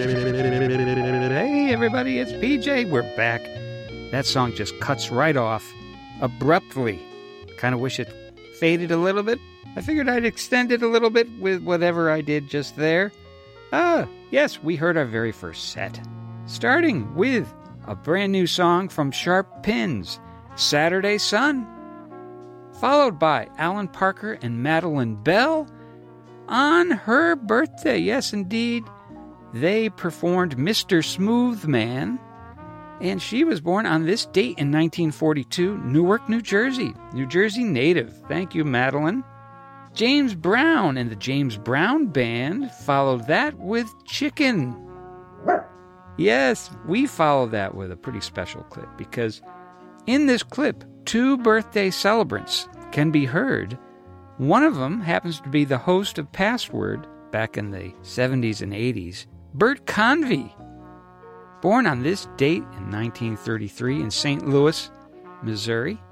Hey everybody, it's PJ. We're back. That song just cuts right off abruptly. Kind of wish it faded a little bit. I figured I'd extend it a little bit with whatever I did just there. Yes, we heard our very first set. Starting with a brand new song from Sharp Pins, Saturday Sun. Followed by Alan Parker and Madeline Bell on her birthday. Yes, indeed. They performed Mr. Smoothman, and she was born on this date in 1942, Newark, New Jersey. New Jersey native. Thank you, Madeline. James Brown and the James Brown Band followed that with Chicken. Yes, we followed that with a pretty special clip, because in this clip, two birthday celebrants can be heard. One of them happens to be the host of Password back in the 70s and 80s, Bert Convy, born on this date in 1933 in St. Louis, Missouri.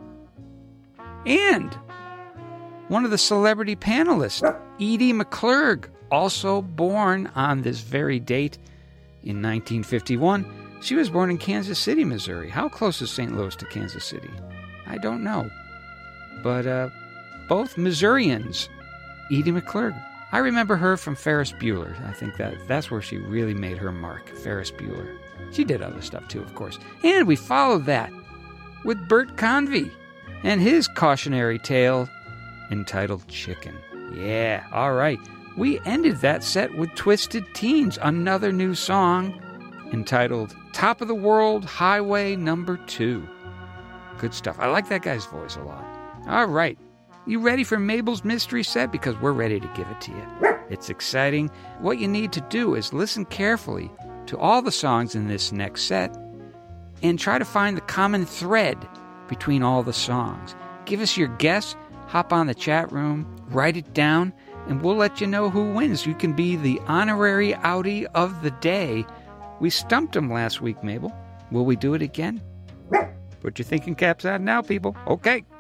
And one of the celebrity panelists, Edie McClurg, also born on this very date in 1951. She was born in Kansas City, Missouri. How close is St. Louis to Kansas City? I don't know. But both Missourians, Edie McClurg. I remember her from Ferris Bueller. I think that's where she really made her mark, Ferris Bueller. She did other stuff too, of course. And we followed that with Bert Convy and his cautionary tale entitled Chicken. Yeah, all right. We ended that set with Twisted Teens, another new song entitled Top of the World Highway Number 2. Good stuff. I like that guy's voice a lot. All right. You ready for Mabel's mystery set? Because we're ready to give it to you. It's exciting. What you need to do is listen carefully to all the songs in this next set and try to find the common thread between all the songs. Give us your guess, hop on the chat room, write it down, and we'll let you know who wins. You can be the honorary outie of the day. We stumped him last week, Mabel. Will we do it again? Put your thinking caps on now, people. Okay.